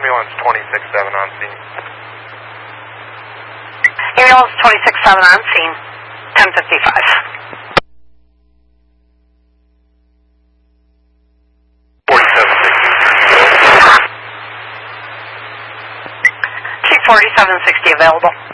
ambulance 26-7 on scene. Ambulance 26-7 on scene, 10:55. 4760 available.